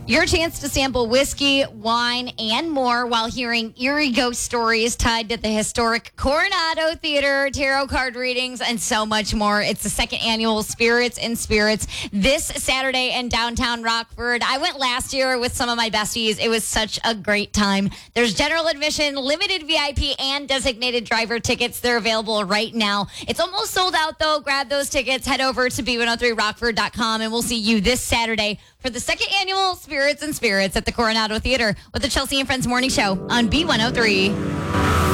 Your chance to sample whiskey, wine, and more while hearing eerie ghost stories tied to the historic Coronado Theater, tarot card readings, and so much more. It's the second annual Spirits and Spirits this Saturday in downtown Rockford. I went last year with some of my besties. It was such a great time. There's general admission, limited VIP, and designated driver tickets. They're available right now. It's almost sold out, though. Grab those tickets. Head over to b103rockford.com, and we'll see you this Saturday for the second annual Spirits and Spirits at the Coronado Theater with the Chelsea and Friends Morning Show on B103.